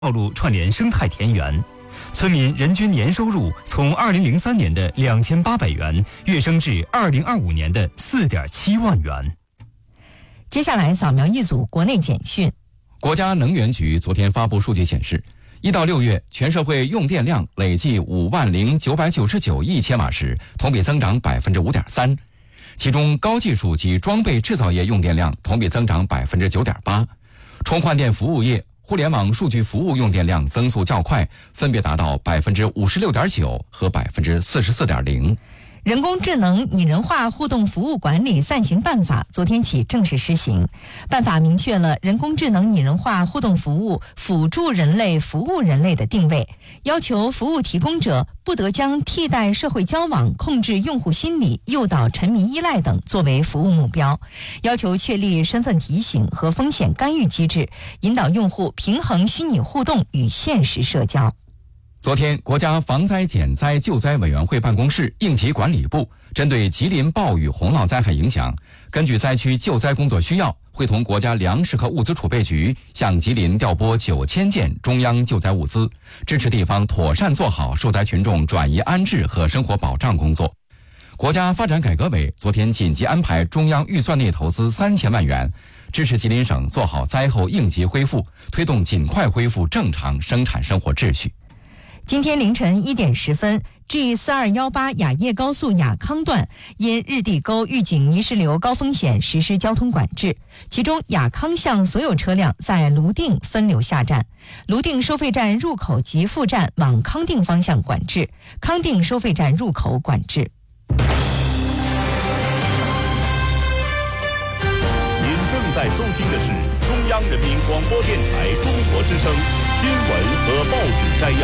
道路串联生态田园，村民人均年收入从2003年的2800元跃升至2025年的4.7万元。 接下来扫描一组国内简讯。 国家能源局昨天发布数据显示，1到6月全社会用电量累计50999亿千瓦时，同比增长5.3%。其中高技术及装备制造业用电量同比增长9.8%，充换电服务业、互联网数据服务用电量增速较快，分别达到56.9%和44.0%。 人工智能拟人化互动服务管理暂行办法昨天起正式施行。办法明确了人工智能拟人化互动服务辅助人类服务人类的定位，要求服务提供者不得将替代社会交往、控制用户心理、诱导沉迷依赖等作为服务目标，要求确立身份提醒和风险干预机制，引导用户平衡虚拟互动与现实社交。 昨天，国家防灾减灾救灾委员会办公室应急管理部针对吉林暴雨洪涝灾害影响，根据灾区救灾工作需要，会同国家粮食和物资储备局向吉林调拨9000件中央救灾物资，支持地方妥善做好受灾群众转移安置和生活保障工作。国家发展改革委昨天紧急安排中央预算内投资3000万元，支持吉林省做好灾后应急恢复，推动尽快恢复正常生产生活秩序。 今天凌晨1点10分，G4218雅叶高速雅康段因日地沟预警泥石流高风险实施交通管制，其中雅康向所有车辆在泸定分流下站，泸定收费站入口及副站往康定方向管制，康定收费站入口管制。 您正在收听的是中央人民广播电台中国之声新闻和报纸摘要。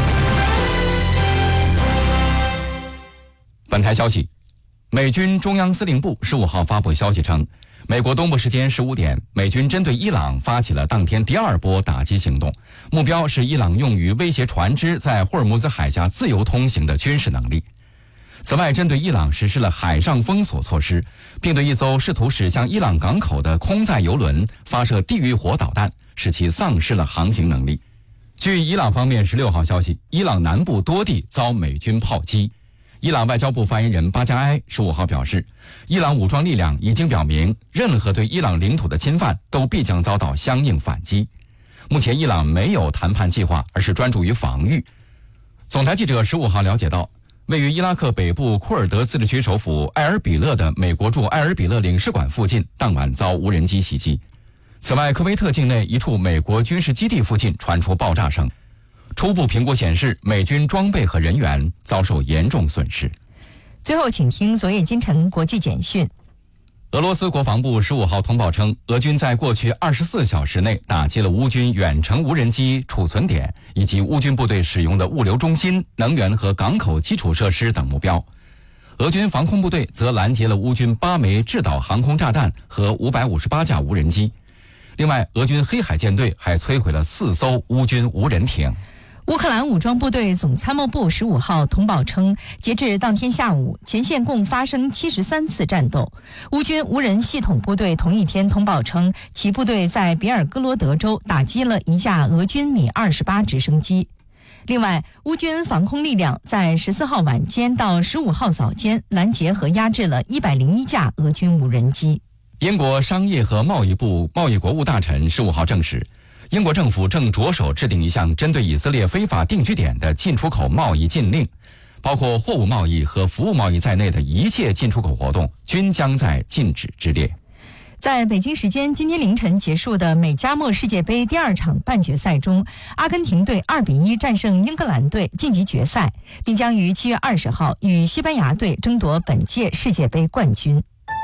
本台消息，美军中央司令部15号发布消息称，美国东部时间15点，美军针对伊朗发起了当天第2波打击行动，目标是伊朗用于威胁船只在霍尔木兹海峡自由通行的军事能力。此外，针对伊朗实施了海上封锁措施，并对一艘试图驶向伊朗港口的空载油轮发射地狱火导弹，使其丧失了航行能力。据伊朗方面16号消息，伊朗南部多地遭美军炮击。伊朗外交部发言人巴加埃15号表示，伊朗武装力量已经表明，任何对伊朗领土的侵犯都必将遭到相应反击。目前伊朗没有谈判计划，而是专注于防御。总台记者15号了解到，位于伊拉克北部库尔德自治区首府艾尔比勒的美国驻艾尔比勒领事馆附近当晚遭无人机袭击。此外，科威特境内一处美国军事基地附近传出爆炸声。初步评估显示，美军装备和人员遭受严重损失。 最后，请听昨夜今晨国际简讯。 俄罗斯国防部15号通报称，俄军在过去24小时内打击了乌军远程无人机储存点以及乌军部队使用的物流中心、能源和港口基础设施等目标。俄军防空部队则拦截了乌军8枚制导航空炸弹和558架无人机。另外，俄军黑海舰队还摧毁了4艘乌军无人艇。 乌克兰武装部队总参谋部15号通报称，截至当天下午，前线共发生73次战斗。乌军无人系统部队同一天通报称，其部队在别尔哥罗德州打击了一架俄军米28直升机。另外，乌军防空力量在14号晚间到15号早间拦截和压制了101架俄军无人机。 英国商业和贸易部贸易国务大臣15号证实，英国政府正着手制定一项针对以色列非法定居点的进出口贸易禁令，包括货物贸易和服务贸易在内的一切进出口活动均将在禁止之列。 在北京时间今天凌晨结束的美加墨世界杯第2场半决赛中，阿根廷队2比1战胜英格兰队晋级决赛，并将于7月20号与西班牙队争夺本届世界杯冠军。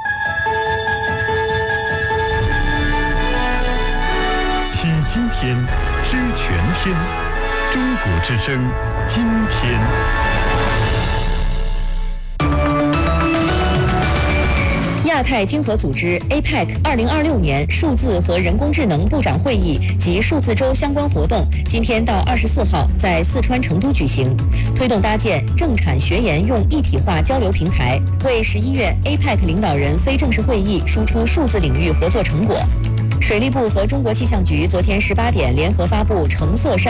听今天，知全天。中国之声，今天。 亚太经合组织 APEC 2026年数字和人工智能部长会议及数字周相关活动，今天到24号在四川成都举行，推动搭建政产学研用一体化交流平台，为11月 APEC 领导人非正式会议输出数字领域合作成果。 水利部和中国气象局昨天18点联合发布橙色